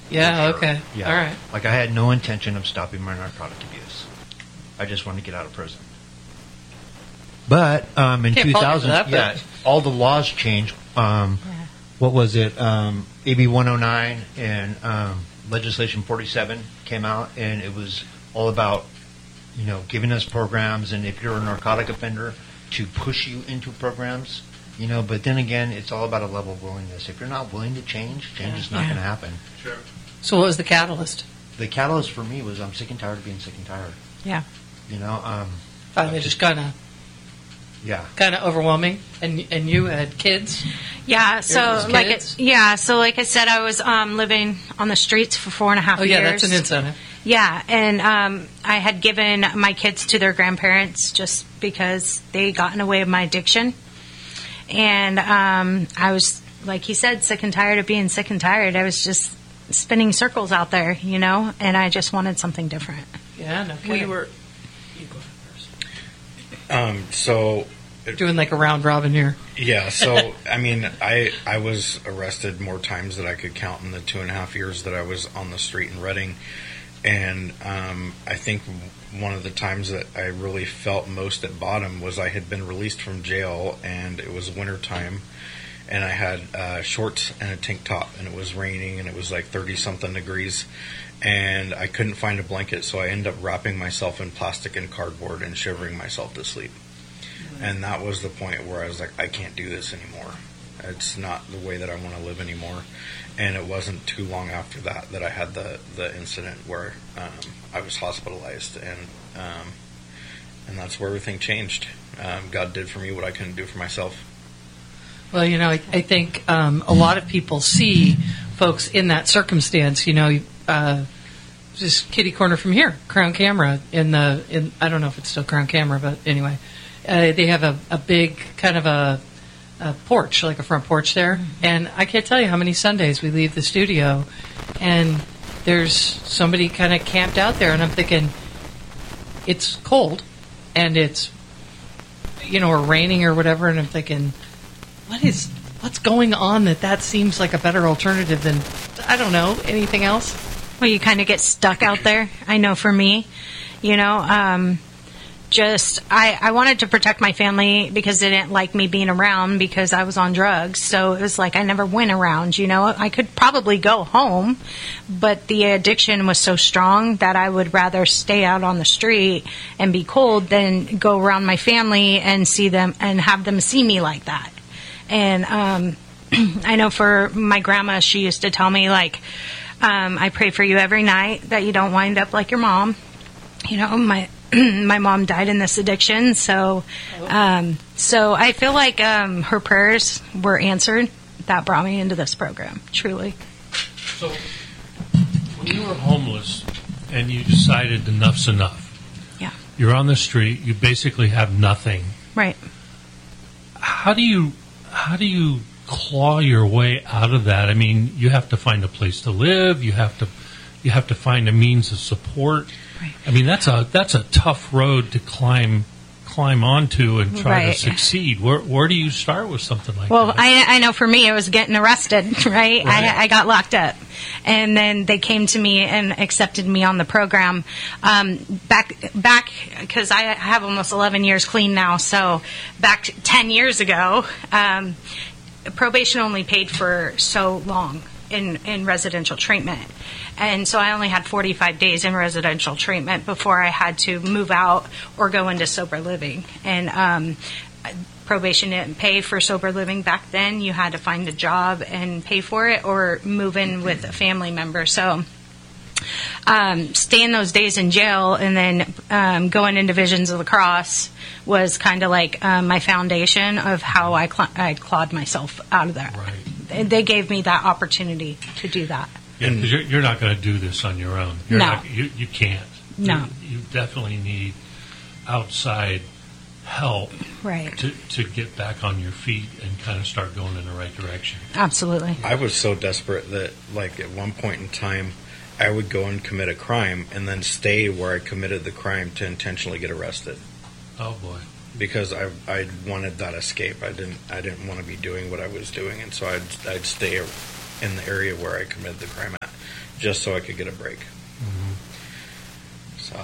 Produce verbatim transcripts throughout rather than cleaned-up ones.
Yeah, sure. okay. Yeah. All right. Like, I had no intention of stopping my narcotic abuse. I just wanted to get out of prison. But um, in Can't two fault you for thousand, that, but- yeah, all the laws changed. Um, Yeah. What was it? Um, A B one oh nine and um, legislation forty-seven came out, and it was all about, you know, giving us programs, and if you're a narcotic offender, to push you into programs, you know. But then again, it's all about a level of willingness. If you're not willing to change, change is not Yeah. going to happen. Sure. So what was the catalyst? The catalyst for me was I'm sick and tired of being sick and tired. Yeah. You know, um, Finally, just kind of yeah. kind of overwhelming. And and you had kids. Yeah, so Those like kids? it, yeah, so like I said, I was um, living on the streets for four and a half Oh yeah, years. that's an incentive. Yeah, and um, I had given my kids to their grandparents just because they got in the way of my addiction, and um, I was, like he said, sick and tired of being sick and tired. I was just spinning circles out there, you know, and I just wanted something different. Yeah, no Well, kidding. you were You go first. um, so Doing like a round robin here. yeah. So I mean, I I was arrested more times than I could count in the two and a half years that I was on the street in Reading, and um, I think one of the times that I really felt most at bottom was I had been released from jail, and it was wintertime, and I had uh, shorts and a tank top, and it was raining, and it was like thirty something degrees, and I couldn't find a blanket, so I ended up wrapping myself in plastic and cardboard and shivering myself to sleep. And that was the point where I was like, I can't do this anymore. It's not the way that I want to live anymore. And it wasn't too long after that that I had the, the incident where um, I was hospitalized, and um, and that's where everything changed. Um, God did for me what I couldn't do for myself. Well, you know, I, I think um, a lot of people see folks in that circumstance. You know, uh, just kitty corner from here, Crown Camera in the in. I don't know if it's still Crown Camera, but anyway, uh, they have a, a big kind of a, a porch, like a front porch there. Mm-hmm. And I can't tell you how many Sundays we leave the studio, and there's somebody kind of camped out there, and I'm thinking, it's cold, and it's, you know, or raining or whatever, and I'm thinking, what is what's going on that that seems like a better alternative than, I don't know, anything else? Well, you kind of get stuck out there. I know for me, you know, um, just I, I wanted to protect my family because they didn't like me being around because I was on drugs. So it was like I never went around, you know. I could probably go home, but the addiction was so strong that I would rather stay out on the street and be cold than go around my family and see them and have them see me like that. And um, I know for my grandma, she used to tell me, like, um, I pray for you every night that you don't wind up like your mom. You know, my my mom died in this addiction, so um, so I feel like um, her prayers were answered. That brought me into this program, truly. So, when you were homeless and you decided enough's enough, Yeah. you're on the street, you basically have nothing. Right. How do you how do you claw your way out of that? I mean, you have to find a place to live. You have to you have to find a means of support. Right. I mean, that's a that's a tough road to climb climb onto and try Right. to succeed. Where where do you start with something like Well, that? I, I know for me, it was getting arrested, right? Right. I, I got locked up. And then they came to me and accepted me on the program. Um, back, back, because I have almost eleven years clean now, so back t- ten years ago, um, probation only paid for so long in, in residential treatment. And so I only had forty-five days in residential treatment before I had to move out or go into sober living. And um, probation didn't pay for sober living back then. You had to find a job and pay for it or move in with a family member. So um, staying those days in jail and then um, going into Visions of the Cross was kind of like um, my foundation of how I, cl- I clawed myself out of that. Right. They gave me that opportunity to do that. Yeah, because you're, you're not going to do this on your own. You're No. not, you, you can't. No. You, you definitely need outside help Right. to, to get back on your feet and kind of start going in the right direction. Absolutely. I was so desperate that, like, at one point in time, I would go and commit a crime and then stay where I committed the crime to intentionally get arrested. Oh, boy. Because I I wanted that escape. I didn't I didn't want to be doing what I was doing, and so I'd I'd stay in the area where I committed the crime at, just so I could get a break. Mm-hmm. So.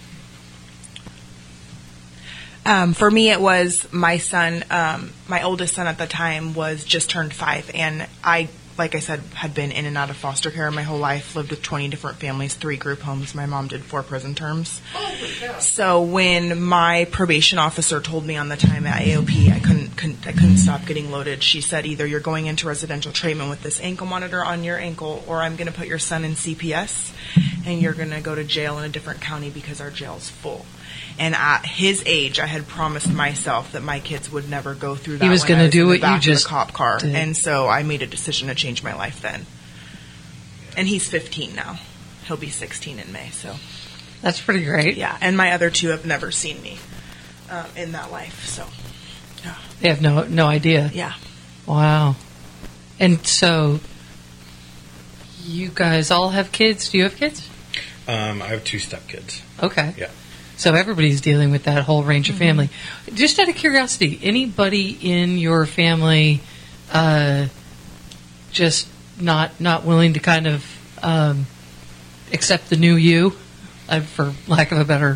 Um, for me, it was my son, um, my oldest son at the time was just turned five, and I, like I said, had been in and out of foster care my whole life, lived with twenty different families, three group homes. My mom did four prison terms. So when my probation officer told me on the time at A O P I couldn't, couldn't I couldn't stop getting loaded, she said, either you're going into residential treatment with this ankle monitor on your ankle, or I'm going to put your son in C P S, and you're going to go to jail in a different county because our jail's full. And at his age, I had promised myself that my kids would never go through that. He was when going I to do in the what you back of the just cop car, did. and so I made a decision to change my life then. And he's fifteen now. He'll be sixteen in May. So That's pretty great. yeah, and my other two have never seen me um, in that life. So yeah, They have no no idea. yeah. Wow. And so, you guys all have kids? Do you have kids? Um, I have two stepkids. Okay. Yeah. So everybody's dealing with that whole range of family. Just out of curiosity, anybody in your family uh, just not not willing to kind of um, accept the new you, uh, for lack of a better?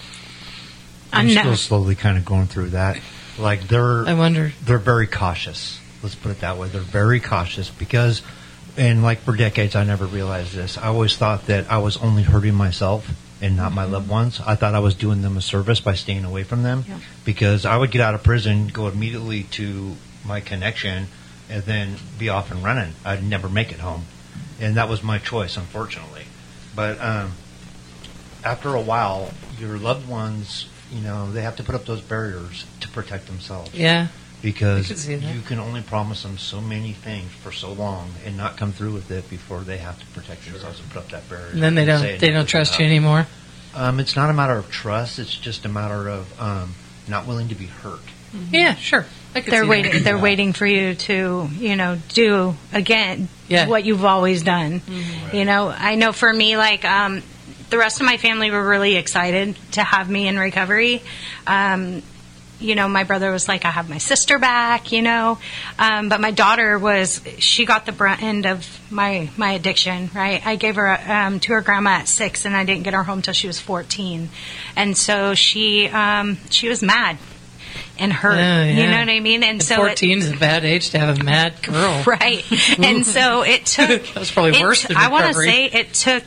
I'm I'm no- still slowly kind of going through that. Like they're I wonder. they're very cautious. Let's put it that way. They're very cautious because, and like for decades, I never realized this. I always thought that I was only hurting myself and not my loved ones. I thought I was doing them a service by staying away from them, Yeah. because I would get out of prison, go immediately to my connection, and then be off and running. I'd never make it home, and that was my choice, unfortunately. But um, after a while, your loved ones, you know, they have to put up those barriers to protect themselves. Yeah. Because I could see that. you can only promise them so many things for so long and not come through with it before they have to protect themselves and put up that barrier. And then they and don't say they don't enough trust is you enough. anymore. Um, it's not a matter of trust. It's just a matter of um, not willing to be hurt. Yeah, sure. I could They're see waiting. that. They're waiting for you to, you know, do again Yeah. what you've always done. You know, I know for me, like um, the rest of my family were really excited to have me in recovery. Um, you know, my brother was like, I have my sister back, you know. Um, but my daughter was, she got the brunt end of my, my addiction, right? I gave her um, to her grandma at six, and I didn't get her home till she was fourteen. And so she um, she was mad and hurt, Yeah, yeah. you know what I mean? And, And so fourteen it, is a bad age to have a mad girl. right. And so it took. That was probably it worse t- than I want to recovery. say it took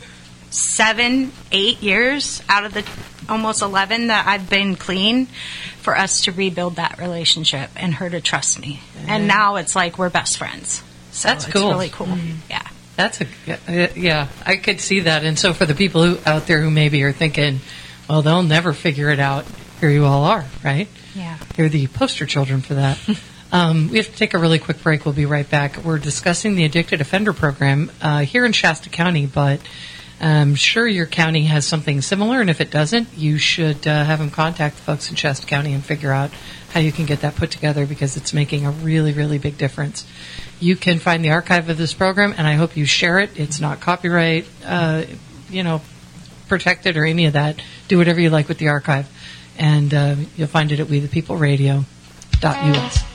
seven, eight years out of the almost eleven that I've been clean for us to rebuild that relationship and her to trust me. And now it's like we're best friends. So That's it's cool. really cool. Yeah. That's a yeah. I could see that. And so for the people who out there who maybe are thinking, well, they'll never figure it out. Here you all are, right? Yeah. You're the poster children for that. um, we have to take a really quick break. We'll be right back. We're discussing the Addicted Offender Program uh, here in Shasta County, but I'm sure your county has something similar, and if it doesn't, you should uh, have them contact the folks in Shasta County and figure out how you can get that put together, because it's making a really, really big difference. You can find the archive of this program, and I hope you share it. It's not copyright, uh, you know, protected or any of that. Do whatever you like with the archive, and uh, you'll find it at we the people radio dot U S.